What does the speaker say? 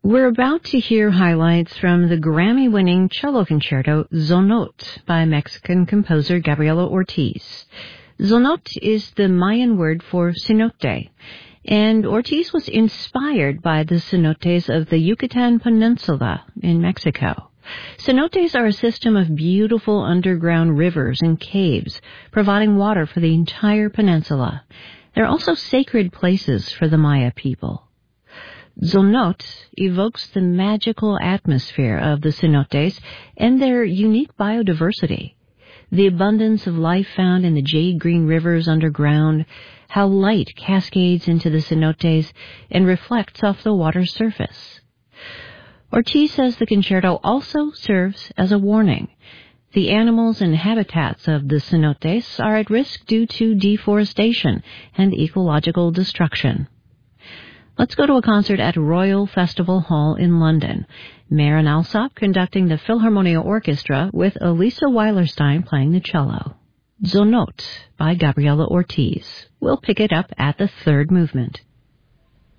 We're about to hear highlights from the Grammy-winning cello concerto Zonot by Mexican composer Gabriela Ortiz. Zonot is the Mayan word for cenote, and Ortiz was inspired by the cenotes of the Yucatan Peninsula in Mexico. Cenotes are a system of beautiful underground rivers and caves, providing water for the entire peninsula. They're also sacred places for the Maya people. Zonot evokes the magical atmosphere of the cenotes and their unique biodiversity. The abundance of life found in the jade-green rivers underground, how light cascades into the cenotes and reflects off the water's surface. Ortiz says the concerto also serves as a warning. The animals and habitats of the cenotes are at risk due to deforestation and ecological destruction. Let's go to a concert at Royal Festival Hall in London. Maren Alsop conducting the Philharmonia Orchestra with Elisa Weilerstein playing the cello. Zonot by Gabriela Ortiz. We'll pick it up at the third movement.